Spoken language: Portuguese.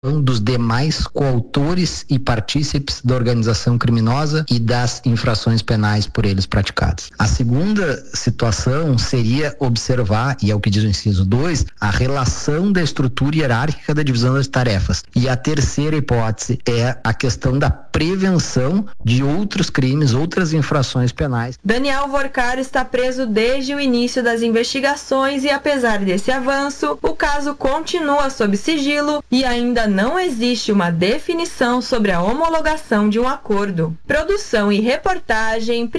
dos demais coautores e partícipes da organização criminosa e das infrações penais por eles praticadas. A segunda situação seria observar, e é o que diz o inciso 2, a relação da estrutura hierárquica da divisão das tarefas. E a terceira hipótese é a questão da prevenção de outros crimes, outras infrações penais. Daniel Vorcar está preso desde o início das investigações e, apesar desse avanço, o caso continua sob sigilo e ainda não existe uma definição sobre a homologação de um acordo. Produção e reportagem